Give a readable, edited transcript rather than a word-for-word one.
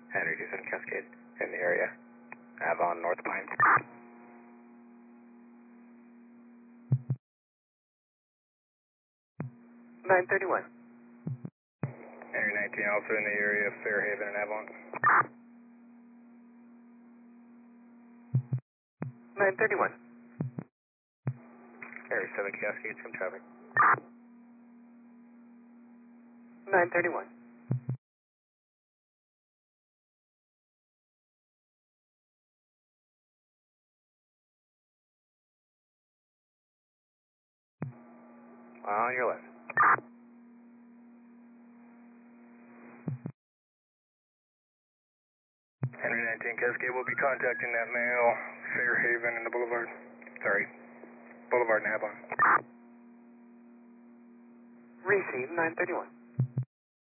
Henry 27 Cascade in the area. Avon, North Pines. 931. Henry 19 also in the area of Fairhaven and Avon. 931. Henry 7 Cascade, some traffic. 931. On your left. Henry 19 Cascade will be contacting that male, Fairhaven and the Boulevard. Sorry, Boulevard and Avon. Receive 931.